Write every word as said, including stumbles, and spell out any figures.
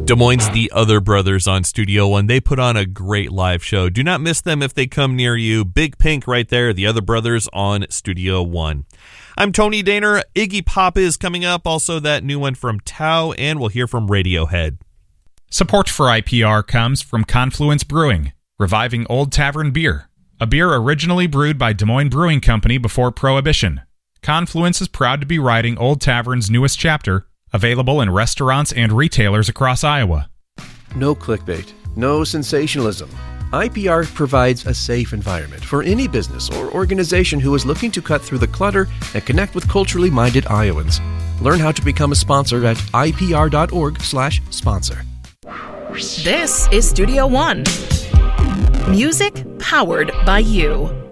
Des Moines' The Other Brothers on Studio One. They put on a great live show. Do not miss them if they come near you. Big Pink right there, The Other Brothers on Studio One. I'm Tony Daner. Iggy Pop is coming up. Also that new one from Tao, and we'll hear from Radiohead. Support for I P R comes from Confluence Brewing, reviving Old Tavern beer. A beer originally brewed by Des Moines Brewing Company before Prohibition. Confluence is proud to be writing Old Tavern's newest chapter, available in restaurants and retailers across Iowa. No clickbait, no sensationalism. I P R provides a safe environment for any business or organization who is looking to cut through the clutter and connect with culturally minded Iowans. Learn how to become a sponsor at ipr.org slash sponsor. This is Studio One. Music powered by you.